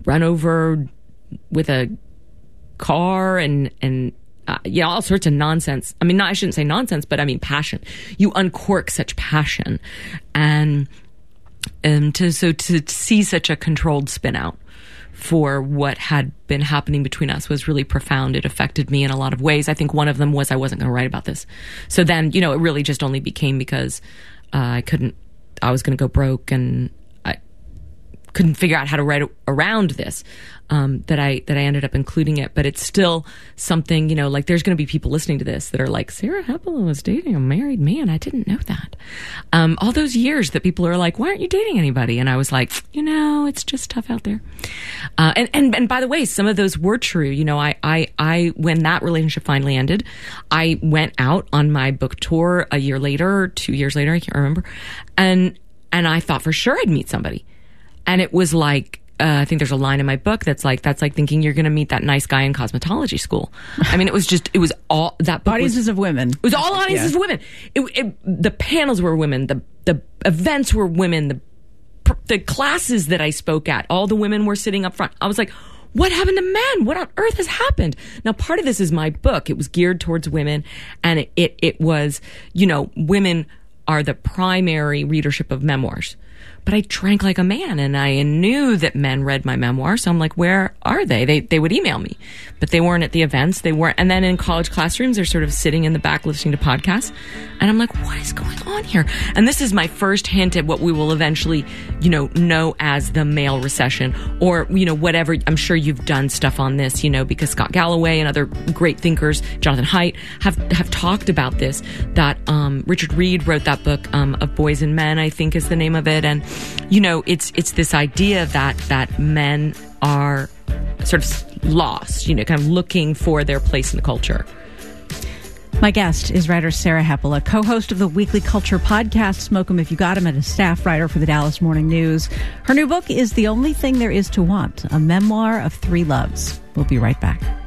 run over with a car and all sorts of nonsense. I mean, I shouldn't say nonsense, but I mean passion. You uncork such passion, and to see such a controlled spin out for what had been happening between us was really profound. It affected me in a lot of ways. I think one of them was I wasn't going to write about this. So then, it really just only became because I was going to go broke and I couldn't figure out how to write around this, that I ended up including it. But it's still something, like there's going to be people listening to this that are like, Sarah Hepola was dating a married man. I didn't know that. All those years that people are like, why aren't you dating anybody? And I was like, it's just tough out there. And by the way, some of those were true. I when that relationship finally ended, I went out on my book tour a year later, or 2 years later, I can't remember. And I thought for sure I'd meet somebody. And it was like, I think there's a line in my book that's like thinking you're going to meet that nice guy in cosmetology school. I mean, it was all that book audiences of women. It was all audiences of women. The panels were women. The events were women. The classes that I spoke at, all the women were sitting up front. I was like, what happened to men? What on earth has happened? Now, part of this is my book. It was geared towards women, and it was, women are the primary readership of memoirs. But I drank like a man, and I knew that men read my memoir. So I'm like, where are they? They would email me, but they weren't at the events. They weren't. And then in college classrooms, they're sort of sitting in the back listening to podcasts. And I'm like, what is going on here? And this is my first hint at what we will eventually, know as the male recession, or, whatever. I'm sure you've done stuff on this, because Scott Galloway and other great thinkers, Jonathan Haidt, have talked about this, that, Richard Reed wrote that book, Of Boys and Men, I think is the name of it. And, it's this idea that men are sort of lost, kind of looking for their place in the culture. My guest is writer Sarah Hepola, co-host of the weekly culture podcast Smoke 'Em If You Got 'Em, and a staff writer for the Dallas Morning News. Her new book is The Only Thing There Is to Want, a memoir of three loves. We'll be right back.